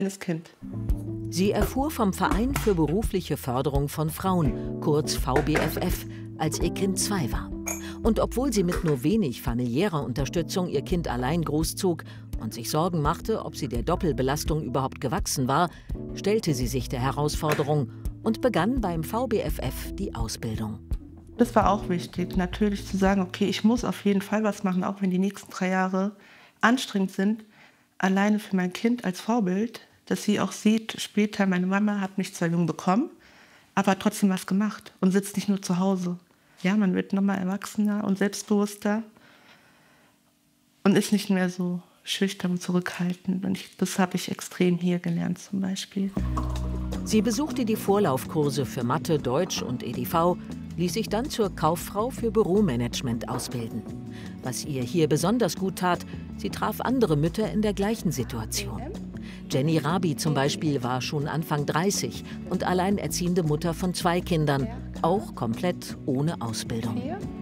das Kind. Sie erfuhr vom Verein für berufliche Förderung von Frauen, kurz VBFF, als ihr Kind 2 war. Und obwohl sie mit nur wenig familiärer Unterstützung ihr Kind allein großzog und sich Sorgen machte, ob sie der Doppelbelastung überhaupt gewachsen war, stellte sie sich der Herausforderung und begann beim VBFF die Ausbildung. Das war auch wichtig, natürlich zu sagen, okay, ich muss auf jeden Fall was machen, auch wenn die nächsten 3 Jahre anstrengend sind, alleine für mein Kind als Vorbild, dass sie auch sieht, später, meine Mama hat mich zwar jung bekommen, aber hat trotzdem was gemacht und sitzt nicht nur zu Hause. Ja, man wird nochmal erwachsener und selbstbewusster und ist nicht mehr so schüchtern und zurückhaltend. Und das habe ich extrem hier gelernt zum Beispiel. Sie besuchte die Vorlaufkurse für Mathe, Deutsch und EDV, ließ sich dann zur Kauffrau für Büromanagement ausbilden. Was ihr hier besonders gut tat, sie traf andere Mütter in der gleichen Situation. Jenny Rabi zum Beispiel war schon Anfang 30 und alleinerziehende Mutter von 2 Kindern, auch komplett ohne Ausbildung.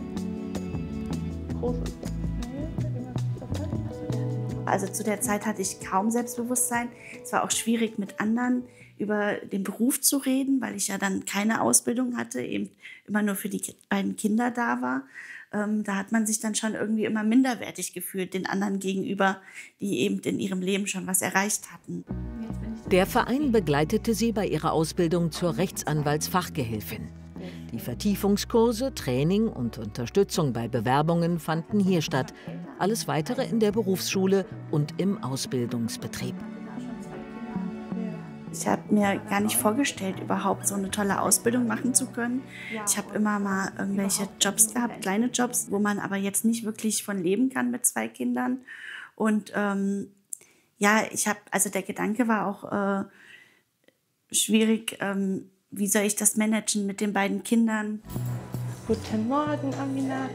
Also zu der Zeit hatte ich kaum Selbstbewusstsein. Es war auch schwierig, mit anderen über den Beruf zu reden, weil ich ja dann keine Ausbildung hatte, eben immer nur für die beiden Kinder da war. Da hat man sich dann schon irgendwie immer minderwertig gefühlt den anderen gegenüber, die eben in ihrem Leben schon was erreicht hatten. Der Verein begleitete sie bei ihrer Ausbildung zur Rechtsanwaltsfachgehilfin. Die Vertiefungskurse, Training und Unterstützung bei Bewerbungen fanden hier statt. Alles Weitere in der Berufsschule und im Ausbildungsbetrieb. Ich habe mir gar nicht vorgestellt, überhaupt so eine tolle Ausbildung machen zu können. Ich habe immer mal irgendwelche Jobs gehabt, kleine Jobs, wo man aber jetzt nicht wirklich von leben kann mit 2 Kindern. Und ja, also der Gedanke war auch schwierig, wie soll ich das managen mit den beiden Kindern? Guten Morgen, Aminata.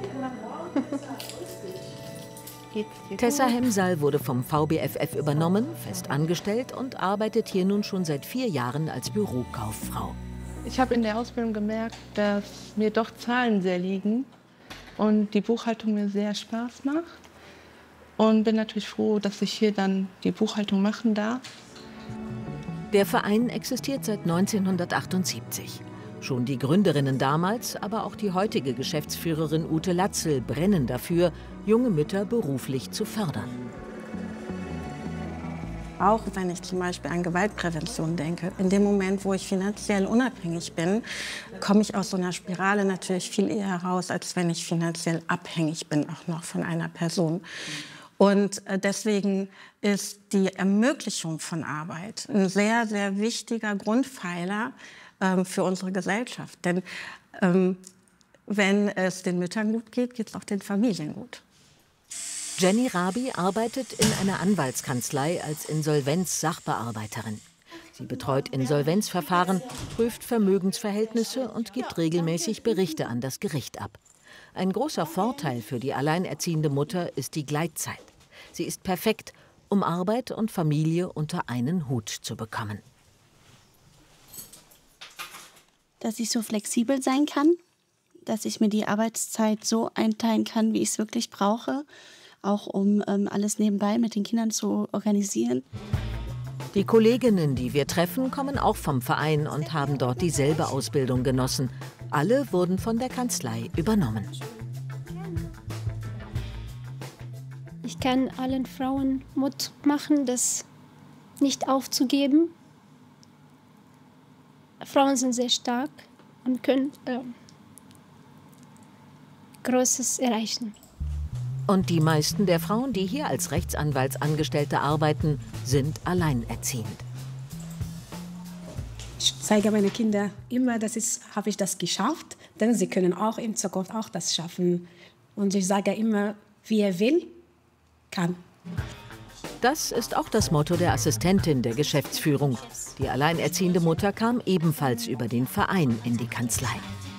Tessa Hemsal wurde vom VBFF übernommen, fest angestellt und arbeitet hier nun schon seit 4 Jahren als Bürokauffrau. Ich habe in der Ausbildung gemerkt, dass mir doch Zahlen sehr liegen und die Buchhaltung mir sehr Spaß macht. Und bin natürlich froh, dass ich hier dann die Buchhaltung machen darf. Der Verein existiert seit 1978. Schon die Gründerinnen damals, aber auch die heutige Geschäftsführerin Ute Latzel brennen dafür, junge Mütter beruflich zu fördern. Auch wenn ich zum Beispiel an Gewaltprävention denke, in dem Moment, wo ich finanziell unabhängig bin, komme ich aus so einer Spirale natürlich viel eher heraus, als wenn ich finanziell abhängig bin, auch noch von einer Person. Und deswegen ist die Ermöglichung von Arbeit ein sehr, sehr wichtiger Grundpfeiler für unsere Gesellschaft. Denn wenn es den Müttern gut geht, geht es auch den Familien gut. Jenny Rabi arbeitet in einer Anwaltskanzlei als Insolvenz-Sachbearbeiterin. Sie betreut Insolvenzverfahren, prüft Vermögensverhältnisse und gibt regelmäßig Berichte an das Gericht ab. Ein großer Vorteil für die alleinerziehende Mutter ist die Gleitzeit. Sie ist perfekt, um Arbeit und Familie unter einen Hut zu bekommen. Dass ich so flexibel sein kann, dass ich mir die Arbeitszeit so einteilen kann, wie ich es wirklich brauche, auch um alles nebenbei mit den Kindern zu organisieren. Die Kolleginnen, die wir treffen, kommen auch vom Verein und haben dort dieselbe Ausbildung genossen. Alle wurden von der Kanzlei übernommen. Ich kann allen Frauen Mut machen, das nicht aufzugeben. Frauen sind sehr stark und können Großes erreichen. Und die meisten der Frauen, die hier als Rechtsanwaltsangestellte arbeiten, sind alleinerziehend. Ich zeige meinen Kindern immer, habe ich das geschafft, denn sie können auch in Zukunft auch das schaffen. Und ich sage immer, wer will, kann. Das ist auch das Motto der Assistentin der Geschäftsführung. Die alleinerziehende Mutter kam ebenfalls über den Verein in die Kanzlei.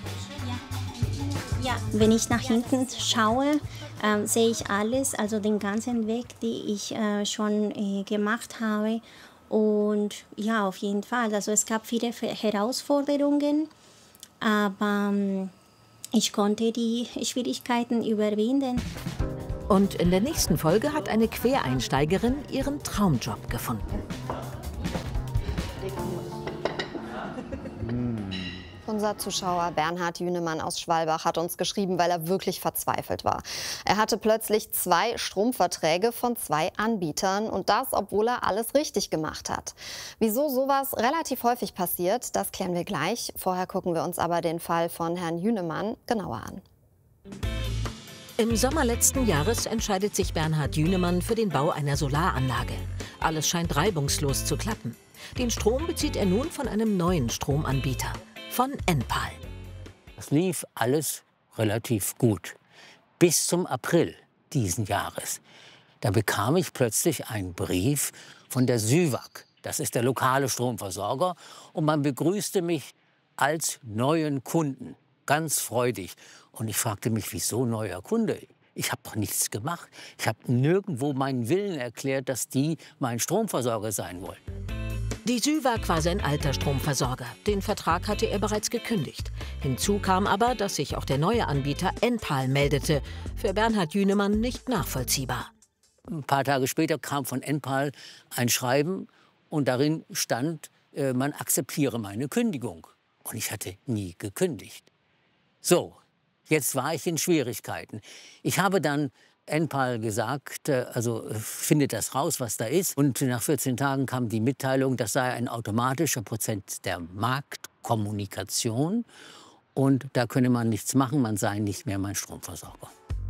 Ja, wenn ich nach hinten schaue, sehe ich alles, also den ganzen Weg, den ich schon gemacht habe. Und ja, auf jeden Fall. Also es gab viele Herausforderungen, aber ich konnte die Schwierigkeiten überwinden. Und in der nächsten Folge hat eine Quereinsteigerin ihren Traumjob gefunden. Unser Zuschauer Bernhard Jünemann aus Schwalbach hat uns geschrieben, weil er wirklich verzweifelt war. Er hatte plötzlich 2 Stromverträge von 2 Anbietern und das, obwohl er alles richtig gemacht hat. Wieso sowas relativ häufig passiert, das klären wir gleich. Vorher gucken wir uns aber den Fall von Herrn Jünemann genauer an. Im Sommer letzten Jahres entscheidet sich Bernhard Jünemann für den Bau einer Solaranlage. Alles scheint reibungslos zu klappen. Den Strom bezieht er nun von einem neuen Stromanbieter, von Enpal. Das lief alles relativ gut, bis zum April diesen Jahres. Da bekam ich plötzlich einen Brief von der SÜWAG. Das ist der lokale Stromversorger. Und man begrüßte mich als neuen Kunden, ganz freudig. Und ich fragte mich, wieso neuer Kunde? Ich habe doch nichts gemacht. Ich habe nirgendwo meinen Willen erklärt, dass die mein Stromversorger sein wollen. Die SÜWAG war sein alter Stromversorger. Den Vertrag hatte er bereits gekündigt. Hinzu kam aber, dass sich auch der neue Anbieter Enpal meldete. Für Bernhard Jünemann nicht nachvollziehbar. Ein paar Tage später kam von Enpal ein Schreiben und darin stand, man akzeptiere meine Kündigung. Und ich hatte nie gekündigt. So, jetzt war ich in Schwierigkeiten. Ich habe dann Enpal gesagt, also findet das raus, was da ist. Und nach 14 Tagen kam die Mitteilung, das sei ein automatischer Prozess der Marktkommunikation. Und da könne man nichts machen, man sei nicht mehr mein Stromversorger.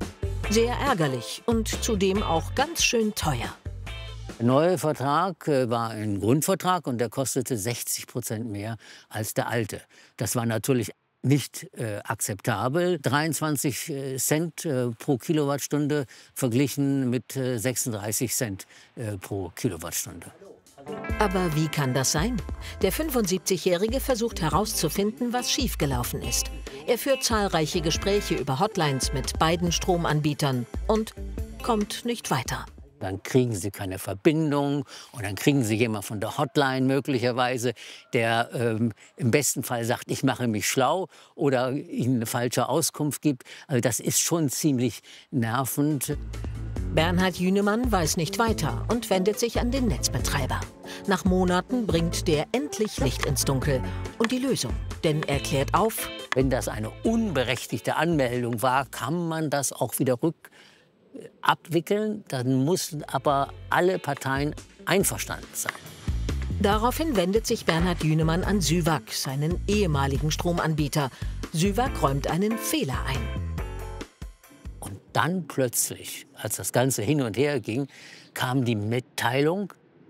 Sehr ärgerlich und zudem auch ganz schön teuer. Der neue Vertrag war ein Grundvertrag und der kostete 60% mehr als der alte. Das war natürlich nicht akzeptabel. 23 Cent pro Kilowattstunde verglichen mit 36 Cent pro Kilowattstunde. Aber wie kann das sein? Der 75-Jährige versucht herauszufinden, was schiefgelaufen ist. Er führt zahlreiche Gespräche über Hotlines mit beiden Stromanbietern und kommt nicht weiter. Dann kriegen Sie keine Verbindung und dann kriegen Sie jemanden von der Hotline möglicherweise, der im besten Fall sagt, ich mache mich schlau oder Ihnen eine falsche Auskunft gibt. Also das ist schon ziemlich nervend. Bernhard Jünemann weiß nicht weiter und wendet sich an den Netzbetreiber. Nach Monaten bringt der endlich Licht ins Dunkel und die Lösung. Denn er klärt auf: Wenn das eine unberechtigte Anmeldung war, kann man das auch wieder abwickeln. Dann mussten aber alle Parteien einverstanden sein. Daraufhin wendet sich Bernhard Jünemann an SÜWAG, seinen ehemaligen Stromanbieter. SÜWAG räumt einen Fehler ein. Und dann plötzlich, als das Ganze hin und her ging, kam die Mitteilung,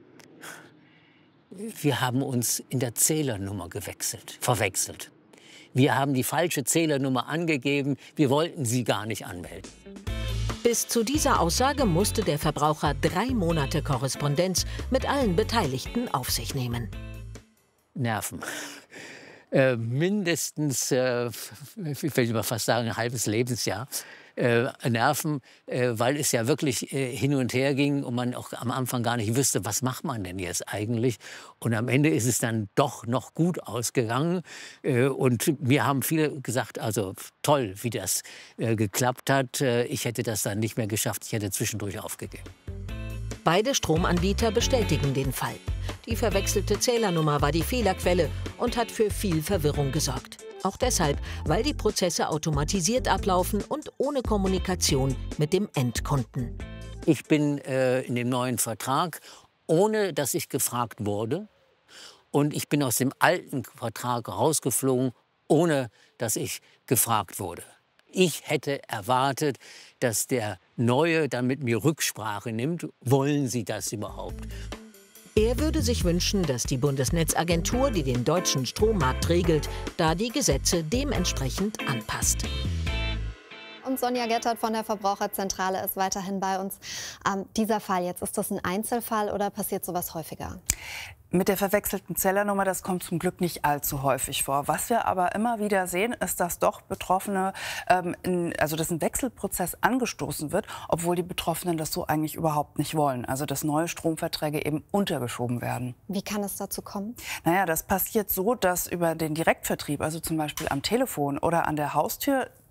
wir haben uns in der Zählernummer verwechselt. Wir haben die falsche Zählernummer angegeben, wir wollten Sie gar nicht anmelden. Bis zu dieser Aussage musste der Verbraucher 3 Monate Korrespondenz mit allen Beteiligten auf sich nehmen. Nerven. Mindestens, ich will mal fast sagen, ein halbes Lebensjahr. Nerven, weil es ja wirklich hin und her ging und man auch am Anfang gar nicht wusste, was macht man denn jetzt eigentlich. Und am Ende ist es dann doch noch gut ausgegangen. Und mir haben viele gesagt, also toll, wie das geklappt hat. Ich hätte das dann nicht mehr geschafft, ich hätte zwischendurch aufgegeben. Beide Stromanbieter bestätigen den Fall. Die verwechselte Zählernummer war die Fehlerquelle und hat für viel Verwirrung gesorgt. Auch deshalb, weil die Prozesse automatisiert ablaufen und ohne Kommunikation mit dem Endkunden. Ich bin in dem neuen Vertrag, ohne dass ich gefragt wurde. Und ich bin aus dem alten Vertrag rausgeflogen, ohne dass ich gefragt wurde. Ich hätte erwartet, dass der Neue dann mit mir Rücksprache nimmt. Wollen Sie das überhaupt? Er würde sich wünschen, dass die Bundesnetzagentur, die den deutschen Strommarkt regelt, da die Gesetze dementsprechend anpasst. Und Sonja Gettert von der Verbraucherzentrale ist weiterhin bei uns. Dieser Fall jetzt, ist das ein Einzelfall oder passiert sowas häufiger? Mit der verwechselten Zählernummer, das kommt zum Glück nicht allzu häufig vor. Was wir aber immer wieder sehen, ist, dass doch Betroffene, dass ein Wechselprozess angestoßen wird, obwohl die Betroffenen das so eigentlich überhaupt nicht wollen. Also dass neue Stromverträge eben untergeschoben werden. Wie kann es dazu kommen? Naja, das passiert so, dass über den Direktvertrieb, also zum Beispiel am Telefon oder an der Haustür,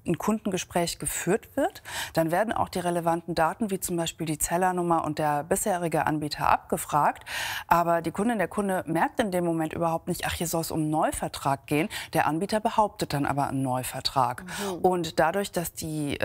ein Kundengespräch geführt wird, dann werden auch die relevanten Daten, wie zum Beispiel die Zellernummer und der bisherige Anbieter, abgefragt. Aber die Kundin, der Kunde merkt in dem Moment überhaupt nicht, ach, hier soll es um einen Neuvertrag gehen. Der Anbieter behauptet dann aber einen Neuvertrag. Und dadurch, dass die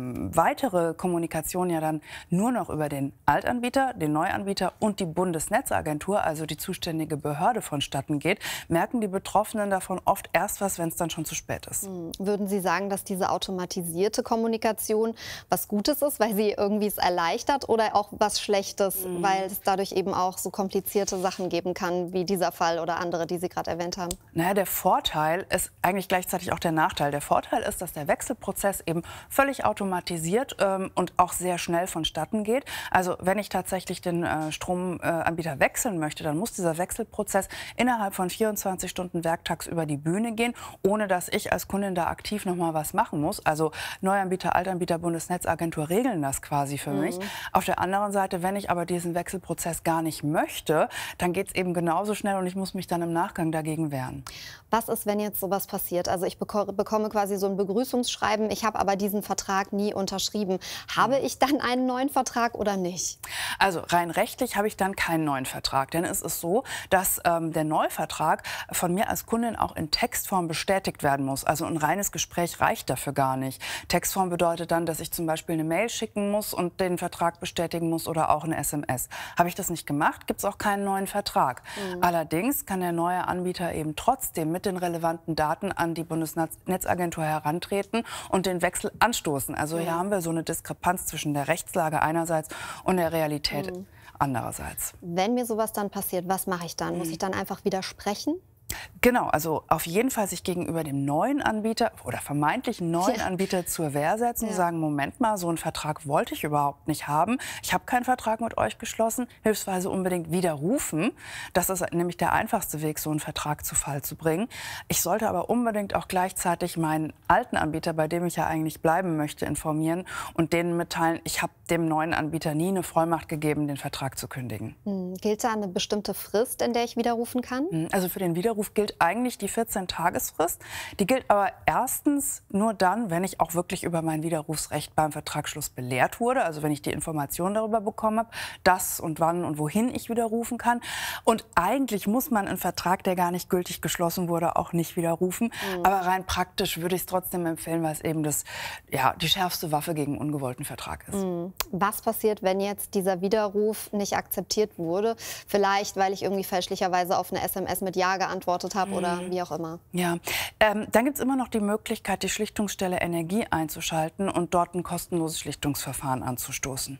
weitere Kommunikation ja dann nur noch über den Altanbieter, den Neuanbieter und die Bundesnetzagentur, also die zuständige Behörde, vonstatten geht, merken die Betroffenen davon oft erst was, wenn es dann schon zu spät ist. Würden Sie sagen, dass diese automatisierte Kommunikation was Gutes ist, weil sie irgendwie es erleichtert, oder auch was Schlechtes, weil es dadurch eben auch so komplizierte Sachen geben kann, wie dieser Fall oder andere, die Sie gerade erwähnt haben? Naja, der Vorteil ist eigentlich gleichzeitig auch der Nachteil. Der Vorteil ist, dass der Wechselprozess eben völlig automatisiert und auch sehr schnell vonstatten geht. Also wenn ich tatsächlich den Stromanbieter wechseln möchte, dann muss dieser Wechselprozess innerhalb von 24 Stunden werktags über die Bühne gehen, ohne dass ich als Kundin da aktiv noch mal was machen muss. Also Neuanbieter, Altanbieter, Bundesnetzagentur regeln das quasi für mich. Auf der anderen Seite, wenn ich aber diesen Wechselprozess gar nicht möchte, dann geht es eben genauso schnell und ich muss mich dann im Nachgang dagegen wehren. Was ist, wenn jetzt sowas passiert? Also ich bekomme quasi so ein Begrüßungsschreiben, ich habe aber diesen Vertrag nie unterschrieben. Habe ich dann einen neuen Vertrag oder nicht? Also rein rechtlich habe ich dann keinen neuen Vertrag, denn es ist so, dass der Neuvertrag von mir als Kundin auch in Textform bestätigt werden muss. Also ein reines Gespräch reicht dafür gar nicht. Textform bedeutet dann, dass ich zum Beispiel eine Mail schicken muss und den Vertrag bestätigen muss oder auch eine SMS. Habe ich das nicht gemacht, gibt es auch keinen neuen Vertrag. Allerdings kann der neue Anbieter eben trotzdem mit den relevanten Daten an die Bundesnetzagentur herantreten und den Wechsel anstoßen. Also hier haben wir so eine Diskrepanz zwischen der Rechtslage einerseits und der Realität andererseits. Wenn mir sowas dann passiert, was mache ich dann? Muss ich dann einfach widersprechen? Genau, also auf jeden Fall sich gegenüber dem neuen Anbieter oder vermeintlichen neuen Anbieter zur Wehr setzen und sagen, Moment mal, so einen Vertrag wollte ich überhaupt nicht haben. Ich habe keinen Vertrag mit euch geschlossen, hilfsweise unbedingt widerrufen. Das ist nämlich der einfachste Weg, so einen Vertrag zu Fall zu bringen. Ich sollte aber unbedingt auch gleichzeitig meinen alten Anbieter, bei dem ich ja eigentlich bleiben möchte, informieren und denen mitteilen, ich habe dem neuen Anbieter nie eine Vollmacht gegeben, den Vertrag zu kündigen. Gilt da eine bestimmte Frist, in der ich widerrufen kann? Also für den Widerruf gilt eigentlich die 14-Tagesfrist. Die gilt aber erstens nur dann, wenn ich auch wirklich über mein Widerrufsrecht beim Vertragsschluss belehrt wurde. Also wenn ich die Information darüber bekommen habe, dass und wann und wohin ich widerrufen kann. Und eigentlich muss man einen Vertrag, der gar nicht gültig geschlossen wurde, auch nicht widerrufen. Aber rein praktisch würde ich es trotzdem empfehlen, weil es eben die schärfste Waffe gegen ungewollten Vertrag ist. Was passiert, wenn jetzt dieser Widerruf nicht akzeptiert wurde? Vielleicht, weil ich irgendwie fälschlicherweise auf eine SMS mit Ja geantwortet habe oder wie auch immer. Ja, dann gibt es immer noch die Möglichkeit, die Schlichtungsstelle Energie einzuschalten und dort ein kostenloses Schlichtungsverfahren anzustoßen.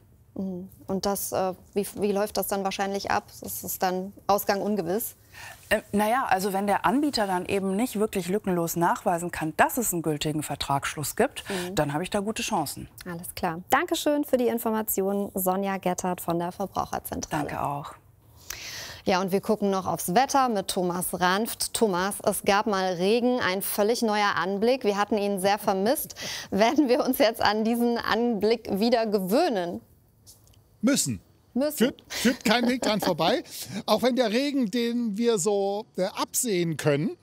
Und das, wie läuft das dann wahrscheinlich ab? Das ist dann Ausgang ungewiss? Naja, also wenn der Anbieter dann eben nicht wirklich lückenlos nachweisen kann, dass es einen gültigen Vertragsschluss gibt, dann habe ich da gute Chancen. Alles klar. Dankeschön für die Informationen, Sonja Gettert von der Verbraucherzentrale. Danke auch. Ja, und wir gucken noch aufs Wetter mit Thomas Ranft. Thomas, es gab mal Regen, ein völlig neuer Anblick. Wir hatten ihn sehr vermisst. Werden wir uns jetzt an diesen Anblick wieder gewöhnen? Müssen. Führt kein Weg dran vorbei. Auch wenn der Regen, den wir so absehen können,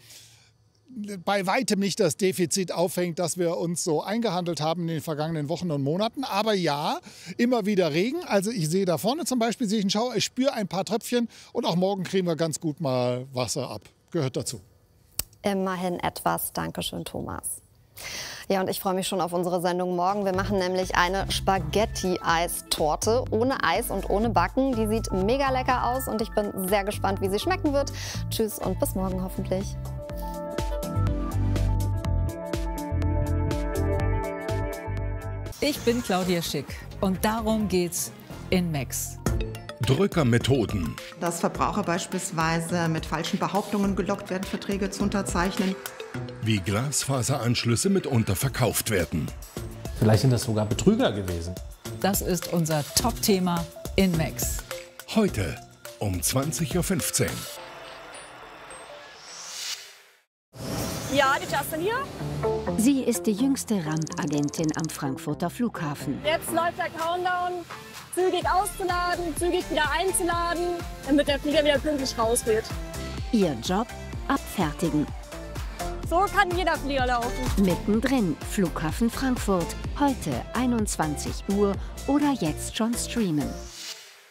bei weitem nicht das Defizit aufhängt, das wir uns so eingehandelt haben in den vergangenen Wochen und Monaten. Aber ja, immer wieder Regen. Also ich sehe da vorne zum Beispiel, sehe ich einen Schauer, ich spüre ein paar Tröpfchen und auch morgen kriegen wir ganz gut mal Wasser ab. Gehört dazu. Immerhin etwas. Dankeschön, Thomas. Ja, und ich freue mich schon auf unsere Sendung morgen. Wir machen nämlich eine Spaghetti-Eistorte ohne Eis und ohne Backen. Die sieht mega lecker aus und ich bin sehr gespannt, wie sie schmecken wird. Tschüss und bis morgen hoffentlich. Ich bin Claudia Schick und darum geht's in Max. Drückermethoden. Dass Verbraucher beispielsweise mit falschen Behauptungen gelockt werden, Verträge zu unterzeichnen. Wie Glasfaseranschlüsse mitunter verkauft werden. Vielleicht sind das sogar Betrüger gewesen. Das ist unser Top-Thema in Max. Heute um 20:15 Uhr. Ja, die Justin hier. Sie ist die jüngste Randagentin am Frankfurter Flughafen. Jetzt läuft der Countdown. Zügig auszuladen, zügig wieder einzuladen, damit der Flieger wieder pünktlich rausgeht. Ihr Job? Abfertigen. So kann jeder Flieger laufen. Mittendrin, Flughafen Frankfurt. Heute 21 Uhr oder jetzt schon streamen.